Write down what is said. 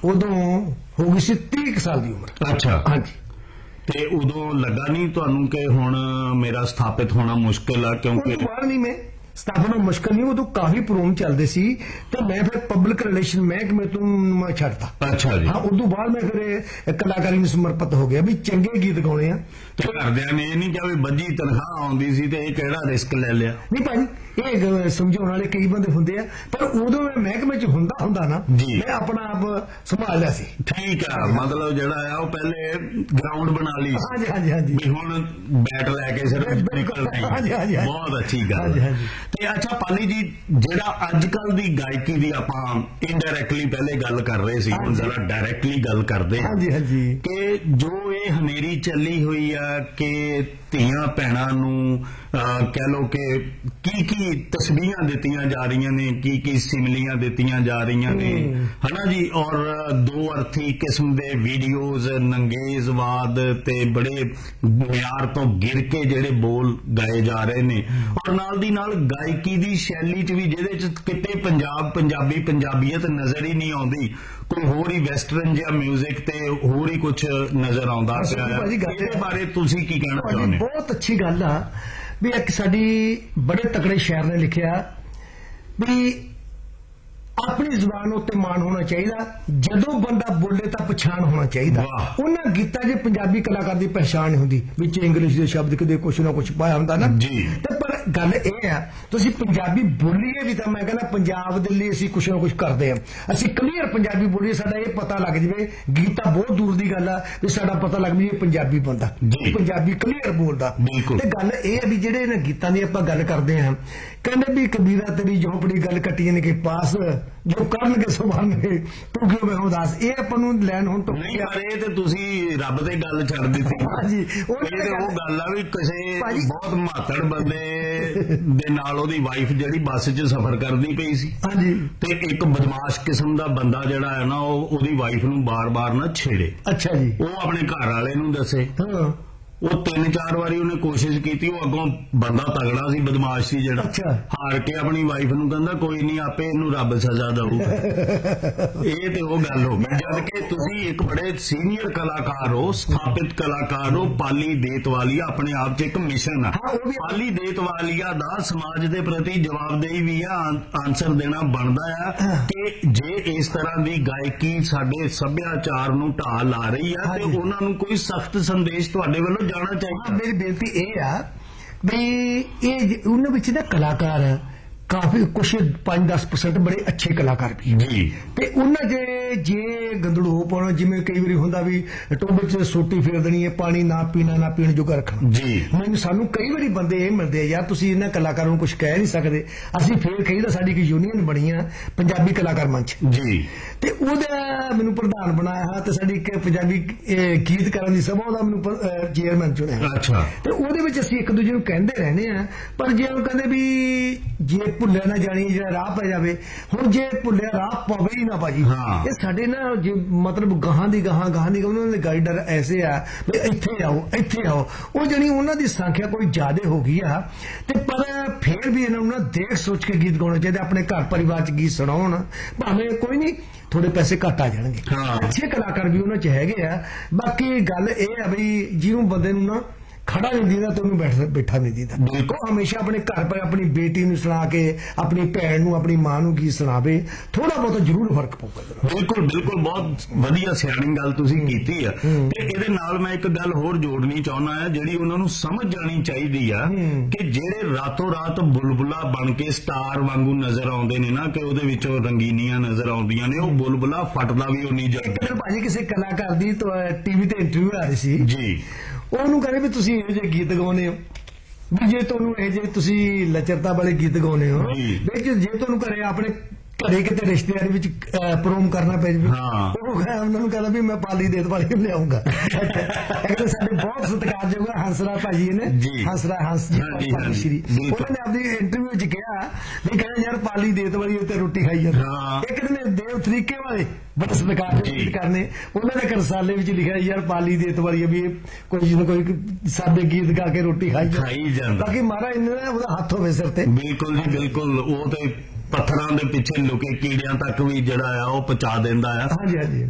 ਉਦੋਂ ਹੋ ਗਈ ਸੀ 30 ਸਾਲ ਦੀ ਉਮਰ। ਅੱਛਾ। ਹਾਂਜੀ। ਤੇ ਉਦੋਂ ਲੱਗਾ ਨਹੀਂ ਤੁਹਾਨੂੰ ਕਿ ਹੁਣ ਮੇਰਾ ਸਥਾਪਿਤ ਹੋਣਾ ਮੁਸ਼ਕਿਲ ਆ? ਕਿਉਂਕਿ ਬਾਹਰ ਨਹੀਂ ਮੈਂ ਸਥਾਪਨਾ ਮੁਸ਼ਕਿਲ ਨਹੀਂ, ਉਦੋਂ ਕਾਫੀ ਪ੍ਰੋਗਰਾਮ ਚੱਲਦੇ ਸੀ ਤੇ ਮੈਂ ਫਿਰ ਪਬਲਿਕ ਰਿਲੇਸ਼ਨ ਮਹਿਕਮੇ ਤੋਂ ਮੈਂ ਛੱਡਤਾ। ਅੱਛਾ ਜੀ। ਹਾਂ, ਉਦੋਂ ਬਾਅਦ ਮੈਂ ਫਿਰ ਕਲਾਕਾਰੀ ਨੂੰ ਸਮਰਪਿਤ ਹੋ ਗਿਆ ਵੀ ਚੰਗੇ ਗੀਤ ਗਾਉਣੇ ਆ। ਤੇ ਘਰਦਿਆਂ ਨੇ ਇਹ ਨਹੀਂ ਕਿਹਾ ਵੀ ਬੱਝੀ ਤਨਖਾਹ ਆਉਂਦੀ ਸੀ ਤੇ ਇਹ ਕਿਹੜਾ ਰਿਸਕ ਲੈ ਲਿਆ? ਨਹੀਂ ਭਾਜੀ, ਇਹ ਸਮਝਾਉਣ ਵਾਲੇ ਕਈ ਬੰਦੇ ਹੁੰਦੇ ਆ, ਪਰ ਉਦੋਂ ਮੈਂ ਮਹਿਕਮੇ ਚ ਹੁੰਦਾ ਨਾ, ਮੈਂ ਆਪਣਾ ਆਪ ਸੰਭਾਲ ਲਿਆ ਸੀ। ਠੀਕ ਆ, ਮਤਲਬ ਜਿਹੜਾ ਆ ਉਹ ਪਹਿਲੇ ਗਰਾਊਂਡ ਬਣਾ ਲਈ। ਹਾਂਜੀ ਹਾਂਜੀ ਹਾਂਜੀ। ਵੀ ਹੁਣ ਬੈਟ ਲੈ ਕੇ ਸਿਰਫ ਨਿਕਲ ਨਹੀਂ। ਹਾਂਜੀ ਹਾਂਜੀ। ਬਹੁਤ ਅੱਛੀ ਗੱਲ। ਤੇ ਅੱਛਾ ਪਾਲੀ ਜੀ, ਜਿਹੜਾ ਅੱਜ ਕੱਲ ਦੀ ਗਾਇਕੀ ਦੀ ਆਪਾਂ ਇਨਡਾਇਰੈਕਟਲੀ ਪਹਿਲੇ ਗੱਲ ਕਰ ਰਹੇ ਸੀ, ਹੁਣ ਜ਼ਰਾ ਡਾਇਰੈਕਟਲੀ ਗੱਲ ਕਰਦੇ ਹਾਂ। ਹਾਂਜੀ ਹਾਂਜੀ। ਕਿ ਜੋ ਇਹ ਹਨੇਰੀ ਚੱਲੀ ਹੋਈ ਆ ਕਿ ਧੀਆਂ ਭੈਣਾਂ ਨੂੰ ਕਹਿ ਲੋ ਕਿ ਕੀ ਤਸਬੀਹਾਂ ਦਿੱਤੀਆਂ ਜਾ ਰਹੀਆਂ ਨੇ, ਕੀ ਸਿਮਲੀਆਂ ਦਿੱਤੀਆਂ ਜਾ ਰਹੀਆਂ ਨੇ, ਹਨਾ ਜੀ। ਔਰ ਦੋ ਅਰਥੀ ਕਿਸਮ ਦੇ ਵੀਡੀਓਜ਼, ਨੰਗੇਜ਼ਵਾਦ ਤੇ ਬੜੇ ਮਿਆਰ ਤੋਂ ਗਿਰ ਕੇ ਜਿਹੜੇ ਬੋਲ ਗਾਏ ਜਾ ਰਹੇ ਨੇ। ਔਰ ਨਾਲ ਦੀ ਨਾਲ ਗਾਇਕੀ ਦੀ ਸ਼ੈਲੀ ਚ ਵੀ ਜਿਹਦੇ ਚ ਕਿਤੇ ਪੰਜਾਬੀਅਤ ਨਜ਼ਰ ਹੀ ਨਹੀਂ ਆਉਂਦੀ, ਕੋਈ ਹੋਰ ਹੀ ਵੈਸਟਰਨ ਜਿਹਾ ਮਿਊਜ਼ਿਕ ਤੇ ਹੋਰ ਹੀ ਕੁਝ ਨਜ਼ਰ ਆਉਂਦਾ ਪਿਆ। ਇਹਦੇ ਬਾਰੇ ਤੁਸੀਂ ਕੀ ਕਹਿਣਾ ਚਾਹੁੰਦੇ? ਬਹੁਤ ਅੱਛੀ ਗੱਲ ਆ ਵੀ ਇੱਕ ਸਾਡੀ ਬੜੇ ਤਕੜੇ ਸ਼ਾਇਰ ਨੇ ਲਿਖਿਆ ਵੀ ਆਪਣੀ ਜ਼ੁਬਾਨ ਉੱਤੇ ਮਾਣ ਹੋਣਾ ਚਾਹੀਦਾ, ਜਦੋਂ ਬੰਦਾ ਬੋਲੇ ਤਾਂ ਪਛਾਣ ਹੋਣਾ ਚਾਹੀਦਾ। ਉਹਨਾਂ ਗੀਤਾਂ 'ਚ ਪੰਜਾਬੀ ਕਲਾਕਾਰ ਦੀ ਪਛਾਣ ਨਹੀਂ ਹੁੰਦੀ, ਵਿੱਚ ਇੰਗਲਿਸ਼ ਦੇ ਸ਼ਬਦ ਕਿਤੇ ਕੁਛ ਨਾ ਕੁਛ ਪਾਇਆ ਹੁੰਦਾ ਨਾ ਜੀ। ਤੇ ਪਰ ਗੱਲ ਇਹ ਆ, ਤੁਸੀਂ ਪੰਜਾਬੀ ਬੋਲੀਏ ਵੀ ਤਾਂ ਮੈਂ ਕਹਿੰਦਾ ਪੰਜਾਬ ਦੇ ਲਈ ਅਸੀਂ ਕੁਛ ਨਾ ਕੁਛ ਕਰਦੇ ਆ। ਅਸੀਂ ਕਲੀਅਰ ਪੰਜਾਬੀ ਬੋਲੀਏ, ਸਾਡਾ ਇਹ ਪਤਾ ਲੱਗ ਜਵੇ, ਗੀਤਾ ਬਹੁਤ ਦੂਰ ਦੀ ਗੱਲ ਆ ਵੀ ਸਾਡਾ ਪਤਾ ਲੱਗ ਵੀ ਇਹ ਪੰਜਾਬੀ ਬੰਦਾ, ਪੰਜਾਬੀ ਕਲੀਅਰ ਬੋਲਦਾ। ਤੇ ਗੱਲ ਇਹ ਆ ਵੀ ਜਿਹੜੇ ਇਹਨਾਂ ਗੀਤਾਂ ਦੀ ਆਪਾਂ ਗੱਲ ਕਰਦੇ ਆ, ਕਹਿੰਦੇ ਵੀ ਕਬੀਰਾ ਤੇਰੀ ਝੋਪੜੀ ਗੱਲ ਕੱਟੀਆਂ ਨੇ ਕੇ ਪਾਸ, ਜੋ ਕਰਨਗੇ ਸੁਭਾਨਗੇ ਤੂੰ ਕਿਉਂ ਮੈਂ ਉਦਾਸ। ਇਹ ਆਪਾਂ ਨੂੰ ਲੈਣ ਹੁਣ ਤੋਂ ਨਹੀਂ, ਪਰ ਇਹ ਤੇ ਤੁਸੀਂ ਰੱਬ ਤੇ ਗੱਲ ਛੱਡ ਦਿੱਤੀ। ਹਾਂਜੀ, ਉਹ ਗੱਲ ਆ ਵੀ ਕਿਸੇ ਬਹੁਤ ਮਾਤੜ ਬੰਦੇ ਦੇ ਨਾਲ ਉਹਦੀ ਵਾਈਫ ਜਿਹੜੀ ਬੱਸ 'ਚ ਸਫ਼ਰ ਕਰਦੀ ਪਈ ਸੀ। ਹਾਂਜੀ। ਤੇ ਇੱਕ ਬਦਮਾਸ਼ ਕਿਸਮ ਦਾ ਬੰਦਾ ਜਿਹੜਾ ਹੈ ਨਾ, ਉਹ ਉਹਦੀ ਵਾਈਫ ਨੂੰ ਬਾਰ-ਬਾਰ ਨਾ ਛੇੜੇ। ਅੱਛਾ ਜੀ। ਉਹ ਆਪਣੇ ਘਰ ਵਾਲੇ ਨੂੰ ਦੱਸੇ। ਉਹ 3-4 ਵਾਰੀ ਉਹਨੇ ਕੋਸ਼ਿਸ਼ ਕੀਤੀ, ਉਹ ਅੱਗੋਂ ਬੰਦਾ ਤਗੜਾ ਸੀ, ਬਦਮਾਸ਼ ਸੀ ਜਿਹੜਾ, ਹਾਰ ਕੇ ਆਪਣੀ ਵਾਈਫ ਨੂੰ ਕਹਿੰਦਾ ਕੋਈ ਨਹੀਂ, ਆਪੇ ਇਹਨੂੰ ਰੱਬ ਸਜ਼ਾ ਦਊਗਾ। ਇਹ ਤੇ ਉਹ ਗੱਲ ਹੋ ਗਈ। ਜਦ ਕਿ ਤੁਸੀਂ ਇੱਕ ਬੜੇ ਸੀਨੀਅਰ ਕਲਾਕਾਰ ਹੋ, ਸਥਾਪਿਤ ਕਲਾਕਾਰ ਹੋ। ਪਾਲੀ ਦੇਤਵਾਲੀਆ ਆਪਣੇ ਆਪ 'ਚ ਇੱਕ ਮਿਸ਼ਨ ਆ। ਪਾਲੀ ਦੇਤਵਾਲੀਆ ਦਾ ਸਮਾਜ ਦੇ ਪ੍ਰਤੀ ਜਵਾਬਦੇਹੀ ਵੀ ਆ, ਆਨਸਰ ਦੇਣਾ ਬਣਦਾ ਆ ਕਿ ਜੇ ਇਸ ਤਰ੍ਹਾਂ ਦੀ ਗਾਇਕੀ ਸਾਡੇ ਸੱਭਿਆਚਾਰ ਨੂੰ ਢਾਹ ਲਾ ਰਹੀ ਆ ਤੇ ਉਹਨਾਂ ਨੂੰ ਕੋਈ ਸਖਤ ਸੰਦੇਸ਼ ਤੁਹਾਡੇ ਵੱਲੋਂ ਜਾਣਾ ਚਾਹੀਦਾ। ਮੇਰੀ ਬੇਨਤੀ ਇਹ ਆ ਵੀ ਇਹ ਉਹਨਾਂ ਵਿੱਚ ਨਾ ਕਲਾਕਾਰ ਕਾਫੀ ਕੁਛ 5-10% ਬੜੇ ਅੱਛੇ ਕਲਾਕਾਰ ਵੀ ਜੀ। ਤੇ ਉਹਨਾਂ ਜੇ ਗੰਦੜੂ ਹੋ ਪਾਉਣਾ, ਜਿਵੇਂ ਕਈ ਵਾਰੀ ਹੁੰਦਾ ਵੀ ਟੋਬੇ 'ਚ ਸੋਟੀ ਫੇਰ ਦੇਣੀ ਹੈ, ਪਾਣੀ ਨਾ ਪੀਣ ਜੋਗਾ ਰੱਖਣਾ ਜੀ। ਸਾਨੂੰ ਕਈ ਵਾਰੀ ਬੰਦੇ ਇਹ ਮਿਲਦੇ ਆ, ਯਾਰ ਤੁਸੀਂ ਇਹਨਾਂ ਕਲਾਕਾਰਾਂ ਨੂੰ ਕੁਝ ਕਹਿ ਨਹੀਂ ਸਕਦੇ। ਅਸੀਂ ਫੇਰ ਕਹੀਦਾ ਸਾਡੀ ਇੱਕ ਯੂਨੀਅਨ ਬਣੀ ਆ ਪੰਜਾਬੀ ਕਲਾਕਾਰ ਮੰਚ ਜੀ, ਤੇ ਉਹਦਾ ਮੈਨੂੰ ਪ੍ਰਧਾਨ ਬਣਾਇਆ ਤੇ ਸਾਡੀ ਇੱਕ ਪੰਜਾਬੀ ਗੀਤਕਾਰਾਂ ਦੀ ਸਭਾ ਦਾ ਮੈਨੂੰ ਚੇਅਰਮੈਨ ਚੁਣਿਆ। ਅੱਛਾ। ਤੇ ਉਹਦੇ ਵਿੱਚ ਅਸੀਂ ਇੱਕ ਦੂਜੇ ਨੂੰ ਕਹਿੰਦੇ ਰਹਿੰਦੇ ਆ, ਪਰ ਜੇ ਉਹ ਕਹਿੰਦੇ ਵੀ ਜੇ ਭੁੱਲਿਆ ਨਾ ਜਾਣੀ ਜਿਹੜਾ ਰਾਹ ਪੈ ਜਾਵੇ, ਹੁਣ ਜੇ ਭੁੱਲਿਆ ਰਾਹ ਪਵੇ ਹੀ ਨਾ ਭਾਜੀ। ਇਹ ਸਾਡੇ ਨਾ ਮਤਲਬ ਗਾਹਾਂ ਦੀ ਉਹਨਾਂ ਦੇ ਗਾਈਡਰ ਐਸੇ ਆ ਵੀ ਇੱਥੇ ਆਓ, ਉਹ ਜਾਣੀ ਉਹਨਾਂ ਦੀ ਸੰਖਿਆ ਕੋਈ ਜ਼ਿਆਦਾ ਹੋ ਗਈ ਆ। ਤੇ ਪਰ ਫੇਰ ਵੀ ਇਹਨਾਂ ਨੂੰ ਨਾ ਦੇਖ ਸੋਚ ਕੇ ਗੀਤ ਗਾਉਣੇ ਚਾਹੀਦੇ, ਆਪਣੇ ਘਰ ਪਰਿਵਾਰ 'ਚ ਗੀਤ ਸੁਣਾਉਣ, ਭਾਵੇਂ ਕੋਈ ਨਹੀਂ ਥੋੜੇ ਪੈਸੇ ਘੱਟ ਆ ਜਾਣਗੇ, ਅੱਛੇ ਕਲਾਕਾਰ ਵੀ ਉਹਨਾਂ 'ਚ ਹੈਗੇ ਆ। ਬਾਕੀ ਗੱਲ ਇਹ ਆ ਬਈ ਜਿਹਨੂੰ ਬੰਦੇ ਨੂੰ ਨਾ ਖੜਾ ਨਹੀਂ ਦਿੰਦਾ ਤੇ ਉਹਨੂੰ ਬੈਠਾ ਨਹੀਂ ਦਿੰਦਾ। ਉਹ ਹਮੇਸ਼ਾ ਆਪਣੇ ਘਰ ਪਰ ਆਪਣੀ ਬੇਟੀ ਨੂੰ ਸੁਣਾ ਕੇ, ਆਪਣੀ ਭੈਣ ਨੂੰ, ਆਪਣੀ ਮਾਂ ਨੂੰ ਗੀਤ ਸੁਣਾਵੇ, ਥੋੜਾ ਬਹੁਤ ਜ਼ਰੂਰ ਫਰਕ ਪਊਗਾ। ਬਿਲਕੁਲ ਬਹੁਤ ਵਧੀਆ ਸਿਆਣੀ ਗੱਲ ਤੁਸੀਂ ਕੀਤੀ ਆ। ਤੇ ਇਹਦੇ ਨਾਲ ਮੈਂ ਇੱਕ ਗੱਲ ਹੋਰ ਜੋੜਨੀ ਚਾਹੁੰਦਾ ਆ, ਜਿਹੜੀ ਉਹਨਾਂ ਨੂੰ ਸਮਝ ਜਾਣੀ ਚਾਹੀਦੀ ਆ ਕਿ ਜਿਹੜੇ ਰਾਤੋਂ ਰਾਤ ਬੁਲਬੁਲਾ ਬਣ ਕੇ ਸਟਾਰ ਵਾਂਗੂ ਨਜ਼ਰ ਆਉਂਦੇ ਨੇ ਨਾ, ਕਿ ਉਹਦੇ ਵਿੱਚੋਂ ਰੰਗੀਨੀਆਂ ਨਜ਼ਰ ਆਉਂਦੀਆਂ ਨੇ, ਉਹ ਬੁਲਬੁਲਾ ਫਟਦਾ ਵੀ ਉਨੀ ਜਾਂਦਾ। ਭਾਜੀ ਕਿਸੇ ਕਲਾਕਾਰ ਦੀ ਟੀਵੀ ਤੇ ਇੰਟਰਵਿਊ ਆ ਰਹੀ ਸੀ ਜੀ, ਉਹਨੂੰ ਕਹਿੰਦੇ ਵੀ ਤੁਸੀਂ ਇਹੋ ਜਿਹੇ ਗੀਤ ਗਾਉਂਦੇ ਹੋ, ਵੀ ਜੇ ਤੁਹਾਨੂੰ ਇਹ ਜਿਹੇ ਤੁਸੀਂ ਲਚਰਤਾ ਵਾਲੇ ਗੀਤ ਗਾਉਂਦੇ ਹੋ, ਵਿੱਚ ਜੇ ਤੁਹਾਨੂੰ ਘਰੇ ਆਪਣੇ ਘਰੇ ਕਿਤੇ ਰਿਸ਼ਤੇਦਾਰੀ ਵਿੱਚ ਪ੍ਰੋਮ ਕਰਨਾ ਪੈ ਜਾਵੇ, ਉਹ ਉਹਨਾਂ ਨੂੰ ਕਹਿੰਦਾ ਵੀ ਮੈਂ ਪਾਲੀ ਦੇਤਵਾਲੀ ਨੂੰ ਲਿਆਉਂਗਾ। ਸਾਡੇ ਬਹੁਤ ਸਤਿਕਾਰਯੋਗ ਹੰਸਰਾਜ ਭਾਜੀ ਨੇ, ਹੰਸ ਜੀ ਸ਼੍ਰੀ, ਉਹਨਾਂ ਨੇ ਆਪਣੀ ਇੰਟਰਵਿਊ ਵਿੱਚ ਕਿਹਾ ਵੀ ਕਹਿੰਦੇ ਯਾਰ ਪਾਲੀ ਦੇਤਵਾਲੀ ਉੱਤੇ ਰੋਟੀ ਖਾਈ ਜਾਂਦਾ। ਇੱਕ ਦਿਨ ਦੇਵ ਤਰੀਕੇ ਵਾਲੇ ਬੜੇ ਸਤਿਕਾਰਯੋਗ ਕਰਨੇ, ਉਹਨਾਂ ਨੇ ਰਸਾਲੇ ਵਿੱਚ ਲਿਖਿਆ ਯਾਰ ਪਾਲੀ ਦੇਤਵਾਲੀ ਵੀ ਕੋਈ ਨਾ ਕੋਈ ਸਾਦੇ ਗੀਤ ਗਾ ਕੇ ਰੋਟੀ ਖਾਈ ਜਾਂਦਾ। ਬਾਕੀ ਮਹਾਰਾਜ ਨੇ ਉਹਦਾ ਹੱਥ ਹੋਵੇ ਸਿਰ ਤੇ। ਬਿਲਕੁਲ ਜੀ ਬਿਲਕੁਲ, ਉਹ ਤੇ ਪੱਥਰਾਂ ਦੇ ਪਿੱਛੇ ਲੁਕੇ ਕੀੜਿਆਂ ਤੱਕ ਵੀ ਜਿਹੜਾ ਆ ਉਹ ਪਹੁੰਚਾ ਦਿੰਦਾ ਆ। ਹਾਂਜੀ।